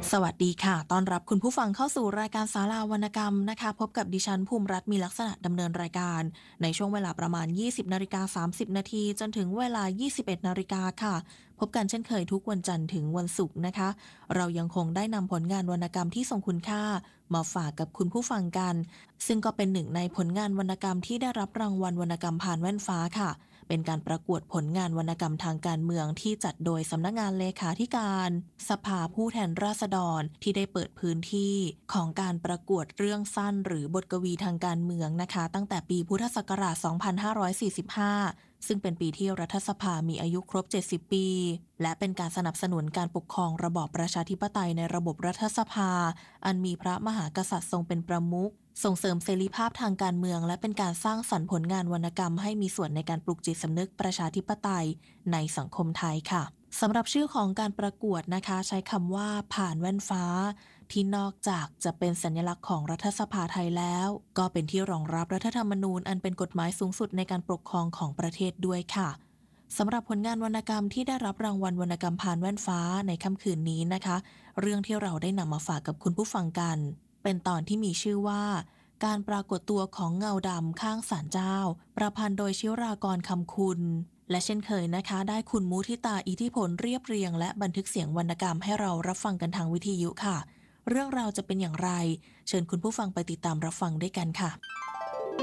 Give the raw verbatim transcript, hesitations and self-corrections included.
สวัสดีค่ะต้อนรับคุณผู้ฟังเข้าสู่รายการศาลาวรรณกรรมนะคะพบกับดิฉันภูมิรัตน์มีลักษณะดำเนินรายการในช่วงเวลาประมาณ ยี่สิบนาฬิกาสามสิบนาทีจนถึงเวลา ยี่สิบเอ็ดนาฬิกาค่ะพบกันเช่นเคยทุกวันจันทร์ถึงวันศุกร์นะคะเรายังคงได้นำผลงานวรรณกรรมที่ทรงคุณค่ามาฝากกับคุณผู้ฟังกันซึ่งก็เป็นหนึ่งในผลงานวรรณกรรมที่ได้รับรางวัลวรรณกรรมผ่านแว่นฟ้าค่ะเป็นการประกวดผลงานวรรณกรรมทางการเมืองที่จัดโดยสำนักงานเลขาธิการสภาผู้แทนราษฎรที่ได้เปิดพื้นที่ของการประกวดเรื่องสั้นหรือบทกวีทางการเมืองนะคะตั้งแต่ปีพุทธศักราช สองพันห้าร้อยสี่สิบห้า ซึ่งเป็นปีที่รัฐสภามีอายุครบ เจ็ดสิบ ปี และเป็นการสนับสนุนการปกครองระบอบประชาธิปไตยในระบบรัฐสภาอันมีพระมหากษัตริย์ทรงเป็นประมุขส่งเสริมเสรีภาพทางการเมืองและเป็นการสร้างสรรค์ผลงานวรรณกรรมให้มีส่วนในการปลุกจิตสำนึกประชาธิปไตยในสังคมไทยค่ะสำหรับชื่อของการประกวดนะคะใช้คำว่าผ่านแว่นฟ้าที่นอกจากจะเป็นสัญลักษณ์ของรัฐสภาไทยแล้วก็เป็นที่รองรับรัฐธรรมนูญอันเป็นกฎหมายสูงสุดในการปกครองของประเทศด้วยค่ะสำหรับผลงานวรรณกรรมที่ได้รับรางวัลวรรณกรรมผ่านแว่นฟ้าในค่ำคืนนี้นะคะเรื่องที่เราได้นำมาฝากกับคุณผู้ฟังกันเป็นตอนที่มีชื่อว่าการปรากฏตัวของเงาดำข้างศาลเจ้าประพันธ์โดยชิรากรคำคุณและเช่นเคยนะคะได้คุณมุทิตาอิทธิพลเรียบเรียงและบันทึกเสียงวรรณกรรมให้เรารับฟังกันทางวิทยุค่ะเรื่องราวจะเป็นอย่างไรเชิญคุณผู้ฟังไปติดตามรับฟังด้วยกันค่ะ